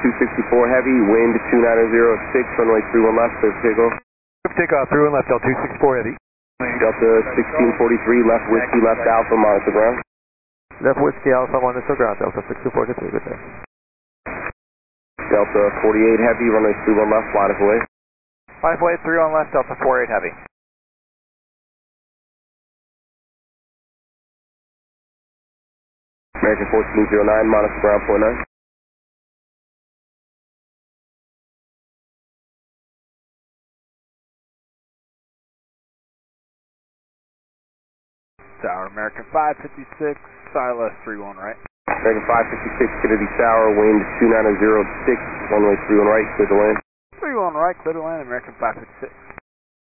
264 Heavy, wind 290 6, runway 31 left, clear for takeoff. Takeoff, 31 left, Delta 264 Heavy. Delta 1643, left whiskey, left Alpha, monitor ground. Left whiskey, Alpha, monitor ground, Delta 624 to 3, good day. Delta 48 Heavy, runway 31 left, flight us away. Flight away, 31 left, Delta 48 Heavy. American 1409, monitor ground, point 9. Tower, American 556, Silas 31 right. American 556, Kennedy Tower, wind 290 6, runway 31 right, clear to land. 31 right, clear to land, American 556.